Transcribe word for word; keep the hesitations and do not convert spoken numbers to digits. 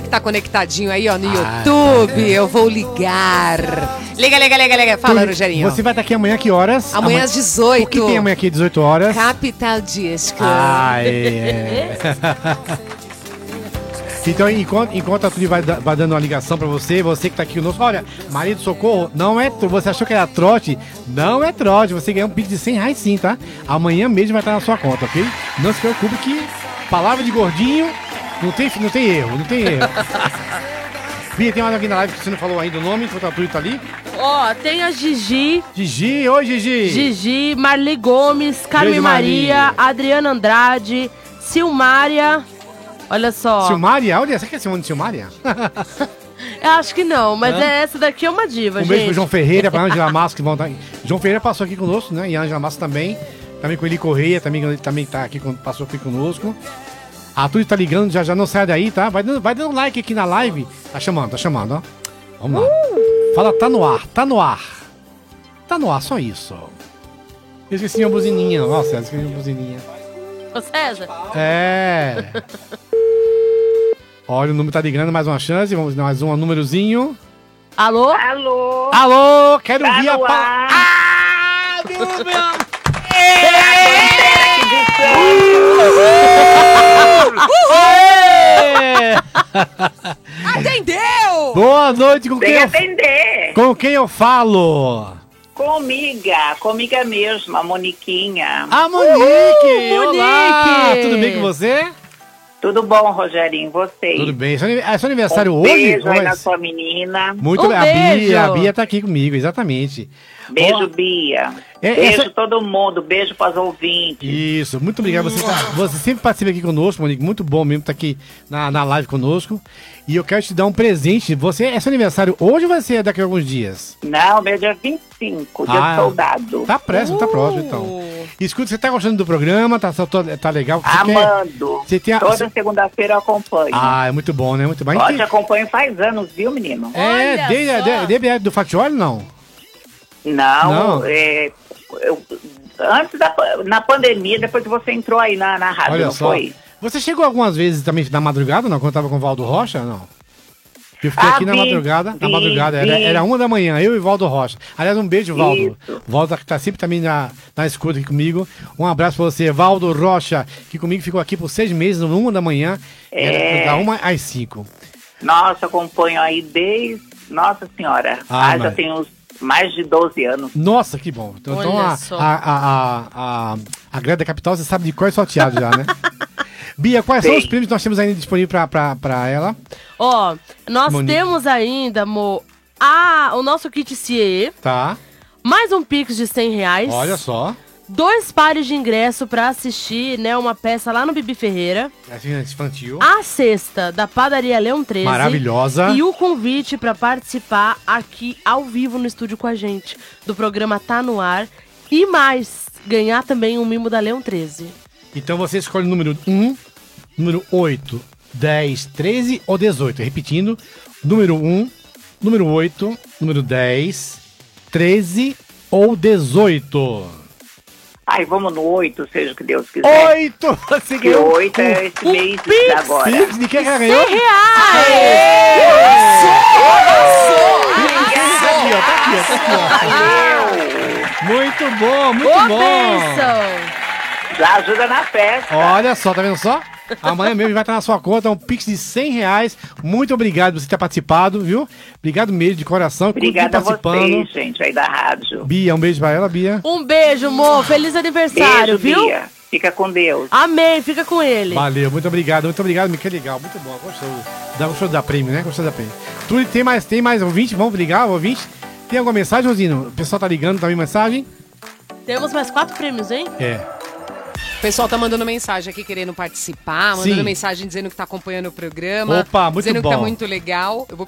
que tá conectadinho aí, ó, no ah, YouTube, é. eu vou ligar. Liga, liga, liga, liga. Fala, Túlio, Rogerinho. Você vai estar aqui amanhã que horas? Amanhã, amanhã às dezoito. O que tem amanhã aqui, dezoito horas? Capital Disco. Ah, é. Então, enquanto, enquanto a Túlio vai, vai dando uma ligação pra você, você que tá aqui conosco, olha, Marido Socorro, não é, você achou que era trote? Não é trote, você ganhou um pix de cem reais sim, tá? Amanhã mesmo vai estar na sua conta, ok? Não se preocupe que palavra de gordinho, não tem, não tem erro, não tem erro. Bia, tem mais alguém na live que você não falou ainda o nome, enquanto a Túlio tá ali? Ó, oh, tem a Gigi. Gigi, oi Gigi. Gigi, Marli Gomes, Carmen Maria, Adriana Andrade, Silmária. Olha só. Silmária? Olha, você quer ser uma de Silmária? Eu acho que não, mas é, essa daqui é uma diva, um gente. Um beijo pro João Ferreira, pra Ângela Massa, que vão estar... João Ferreira passou aqui conosco, né? E a Ângela Massa também. Também com Eli Correia, também, também tá aqui, passou aqui conosco. A Túlio tá ligando, já já não sai daí, tá? Vai dando, vai dando like aqui na live. Tá chamando, tá chamando, ó. Vamos lá. Uh! Fala, tá no ar, tá no ar. Tá no ar, só isso. Eu esqueci minha buzininha. Nossa, eu esqueci minha buzininha. Ô, César? É. Olha, o número tá ligando, mais uma chance. Vamos dar mais um númerozinho. Alô? Alô? Alô, quero tá ouvir a palavra. Ah, meu Deus! Atendeu! Boa noite, com Tem quem que eu... atender. Com quem eu falo? Comiga, comiga mesmo, a Moniquinha. A Monique! Uh, Olá! Monique! Tudo bem com você? Tudo bom, Rogerinho, vocês? Tudo bem. É seu aniversário um hoje? Beijo aí Mas... na sua menina. Muito um bem. A beijo. Bia, a Bia tá aqui comigo, exatamente. Beijo, oh. Bia. É, beijo essa... todo mundo, beijo para os ouvintes. Isso, muito obrigado. Você, tá, você sempre participa aqui conosco, Monique. Muito bom mesmo estar aqui na, na live conosco. E eu quero te dar um presente. Você, é seu aniversário hoje ou vai ser daqui a alguns dias? Não, meu dia vinte e cinco, dia ah, do soldado. Tá próximo, uh. tá próximo então. Escuta, você tá gostando do programa? Tá, tá legal? Você Amando. Quer... Você tem a... Toda segunda-feira eu acompanho. Ah, é muito bom, né? Muito bom. Pode, acompanho faz anos, viu, menino? É, desde, desde, desde a do Factioli, não? Não, não. É, eu, antes da na pandemia, depois que você entrou aí na, na rádio, Olha não só. foi? Você chegou algumas vezes também na madrugada, não? Quando tava com o Valdo Rocha, não? Eu fiquei ah, aqui vi, na madrugada, vi, na madrugada, vi. Era, era uma da manhã, eu e o Valdo Rocha. Aliás, um beijo, Valdo. Isso. Valdo tá sempre também na, na escuta aqui comigo. Um abraço pra você, Valdo Rocha, que comigo ficou aqui por seis meses, uma da manhã, é... era da uma às cinco. Nossa, acompanho aí desde... Nossa Senhora, ah, ah, já mas... tem uns mais de doze anos. Nossa, que bom. Então, então a, a, a, a, a Grande da Capital, você sabe de cor e salteado já, né? Bia, quais Sim. são os prêmios que nós temos ainda disponível pra, pra, pra ela? Ó, nós Monique. temos ainda, amor, a, o nosso kit C I E. Tá. Mais um Pix de cem reais. Olha só. Dois pares de ingresso pra assistir, né, uma peça lá no Bibi Ferreira. É infantil. A cesta da Padaria Leão treze. Maravilhosa. E o convite pra participar aqui ao vivo no estúdio com a gente, do programa Tá No Ar. E mais, ganhar também um mimo da Leão treze. Então você escolhe o número um, número oito, dez, treze ou dezoito. Repetindo, número um, número oito, número dez, treze ou dezoito. Ai, vamos no oito, seja o que Deus quiser. Oito! Você que ganhou oito um, é esse um mês pix, agora. Pix, de quem ganhou? cem reais! Aqui, ó, tá aqui, ó, tá aqui, ó. Muito bom, muito Ô, bom. bênção! Já ajuda na festa. Olha só, tá vendo só? Amanhã mesmo vai estar na sua conta um Pix de cem reais. Muito obrigado por você ter participado, viu? Obrigado mesmo, de coração. Obrigada a participando. vocês, gente, aí da rádio. Bia, um beijo pra ela, Bia. Um beijo, amor. Feliz aniversário, beijo, viu? Bia. Fica com Deus. Amém, fica com ele. Valeu, muito obrigado, muito obrigado, que legal, muito bom. Gostou, gostou da prêmio, né? Gostou da prêmio. Tu tem mais, tem mais ouvinte? Vamos ligar, ouvinte? Tem alguma mensagem, Rosino? O pessoal tá ligando, tá vendo mensagem? Temos mais quatro prêmios, hein? É. O pessoal tá mandando mensagem aqui querendo participar, mandando Sim. mensagem dizendo que tá acompanhando o programa. Opa, muito dizendo bom. que tá muito legal. Eu vou